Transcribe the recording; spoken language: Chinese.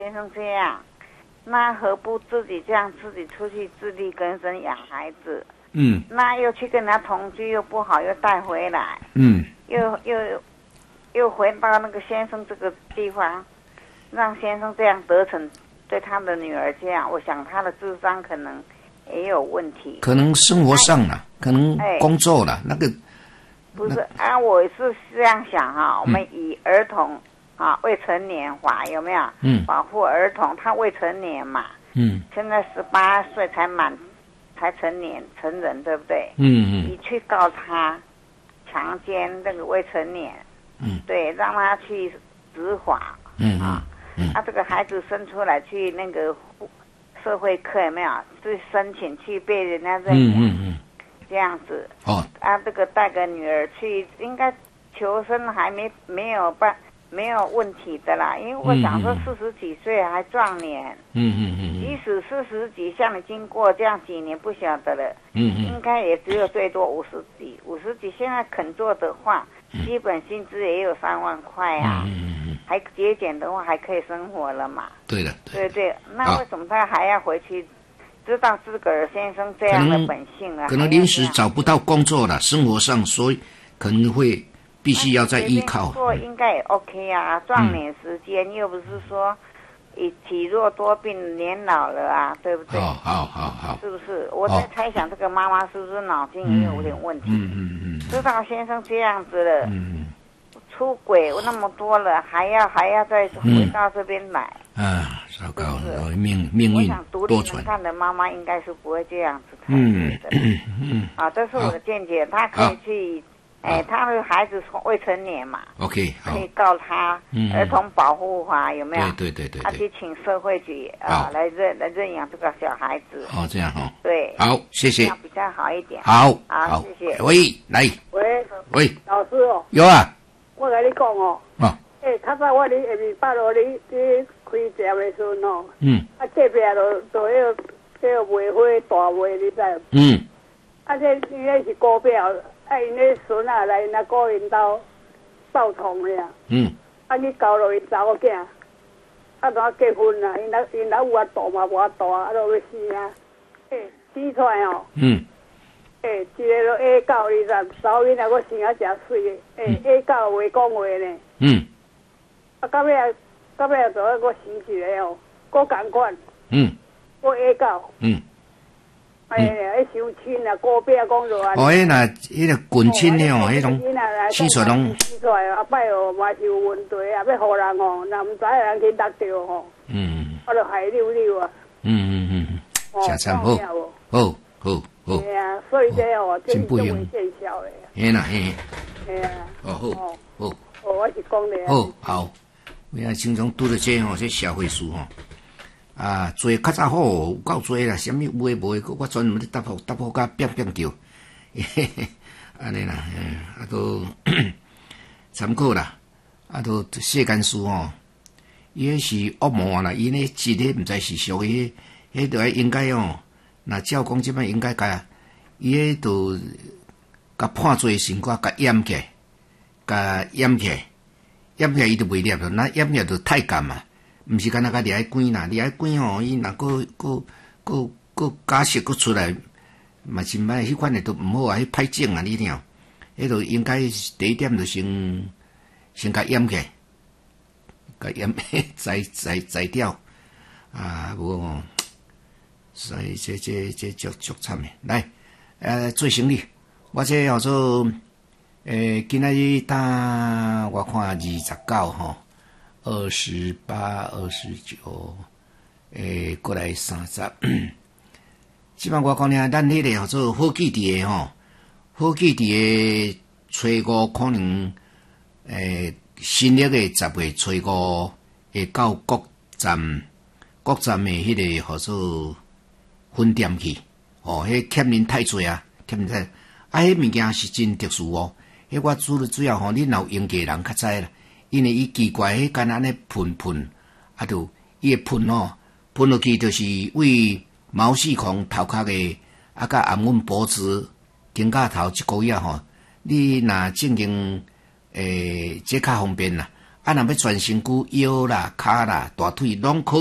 先生这样，那何不自己这样自己出去自力更生养孩子？那又去跟他同居又不好，又带回来，又回到那个先生这个地方，让先生这样得逞，对他的女儿这样，我想他的智商可能也有问题， 可能生活上了，可能工作了，那个不是啊，我是这样想哈，我们以儿童未成年法有没有？保护儿童，他未成年嘛，现在18岁才成人，对不对？你去告他强奸那个未成年，对，让他去执法，这个孩子生出来去那个社会课有没有？去申请去被人家认养，这样子。这个带个女儿去，应该求生还没有问题的啦，因为我想说40几岁还壮年，即使40几，像你经过这样几年不晓得了，应该也只有最多50几，现在肯做的话，基本薪资也有3万块啊，还节俭的话还可以生活了嘛。 对的， 对，那为什么他还要回去？知道自个儿先生这样的本性了， 可能临时找不到工作了，生活上所以可能会必须要再依靠。 做应该也 OK 啊，壮年时间又不是说体弱多病，年老了啊，对不对？ 好， 是不是？我在猜想这个妈妈是不是脑筋也有点问题？知道先生这样子了，出轨那么多了，还要再回到这边来。 糟糕，命运我想独立多舛。 能干的妈妈应该是不会这样子的。这是我的见解。她可以去，他的孩子未成年嘛 ，OK， 可以告他儿童保护法有没有？ 对， 去请社会局来认养这个小孩子。 这样对， 好，谢谢。 这样比较好一点。 好， 谢谢。 喂，来，喂， 老师有啊。 我跟你讲较早我下面8楼你开店的时阵隔壁就迄个卖花大卖，你知？这因为是姑表，因那孙来因姑因兜报通的你交落因查某囝，当结婚啦，因老有大嘛无大，都要生啊，生出来一个都 A9，你知？查某囡仔我生啊真水的，A9会讲话呢。到尾就我生一个我同款。我 A9。相亲啊，姑表讲落啊。 迄个近亲的迄种生出拢。 生出来后摆嘛是有问题啊，要互人若唔知人去勒着我就害溜溜啊。 真惨，好。 所以这真不用见效的。 好。 我是讲的。 好。我经常拄着这社会事做较早好，有够多啦，什么有诶无诶，我专门咧答复甲变叫，安尼啦，都参考啦，都世间事伊迄是恶魔啦，伊那字咧毋知是属于迄著应该若照讲即摆应该伊迄著甲判罪成果甲掩起来，伊著袂摄了，那掩了著太监嘛。毋是干那甲掠关啦，掠关伊若个假释个出来，嘛真歹，迄款诶都毋好啊，迄歹整啊，你听，迄都应该第一点就先甲掩起，甲掩宰掉无所以这足惨诶。来，做生理，我这叫做今仔日打我看2928、29，过来30。即摆我讲呢，咱迄个叫做好记伫诶好记伫诶初5可能新历诶10月初5会到国站诶迄个叫做分店去，迄欠人太侪啊，迄物件是真特殊迄我主要恁若有用过人较知啦。因为伊奇怪，迄干安尼喷，就伊会喷落去就是为毛细孔头壳诶，甲按阮脖子、颈胛头即个月你若正经这较方便啦。 啊，若要全身躯腰啦、骹啦、大腿拢可